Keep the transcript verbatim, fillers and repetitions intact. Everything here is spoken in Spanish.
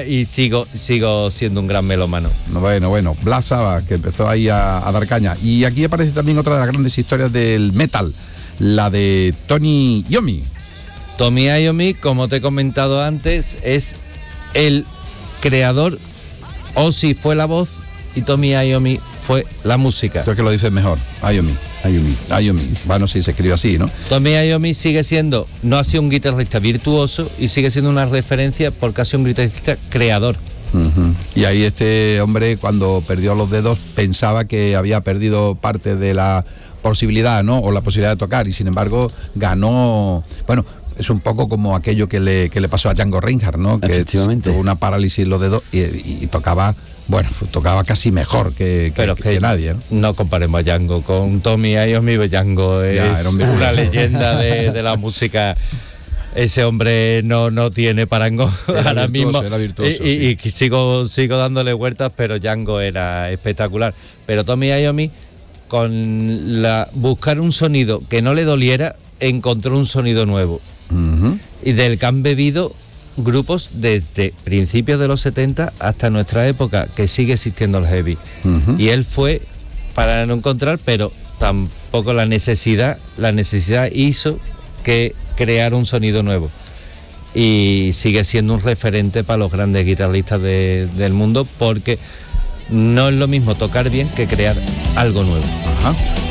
vida y sigo sigo siendo un gran melómano. Bueno, bueno, Black Sabbath, que empezó ahí a, a dar caña. Y aquí aparece también otra de las grandes historias del metal, la de Tony Iommi. Tony Iommi, como te he comentado antes, es el creador. Ozzy fue la voz y Tony Iommi fue la música. Creo que lo dices mejor. Iommi, Iommi, Iommi. Bueno, sí, se escribe así, ¿no? Tony Iommi sigue siendo, no ha sido un guitarrista virtuoso y sigue siendo una referencia porque ha sido un guitarrista creador. Uh-huh. Y ahí este hombre, cuando perdió los dedos, pensaba que había perdido parte de la posibilidad, ¿no? O la posibilidad de tocar, y sin embargo ganó. Bueno, es un poco como aquello que le, que le pasó a Django Reinhardt, ¿no? Que tuvo una parálisis en los dedos y, y tocaba, bueno, tocaba casi mejor que, que, Pero que, que nadie, ¿no? No comparemos a Django con Tony Iommi. Django es ya, un una leyenda de, de la música. Ese hombre no, no tiene parangón ahora virtuoso, mismo. Era virtuoso, y, sí. y, y sigo, sigo dándole vueltas, pero Django era espectacular. Pero Tony Iommi, con la buscar un sonido que no le doliera, encontró un sonido nuevo. Uh-huh. Y del que han bebido grupos desde principios de los setenta hasta nuestra época, que sigue existiendo el heavy. Uh-huh. Y él fue para no encontrar, pero tampoco la necesidad, la necesidad hizo que creara un sonido nuevo. Y sigue siendo un referente para los grandes guitarristas de, del mundo, porque no es lo mismo tocar bien que crear algo nuevo. Ajá.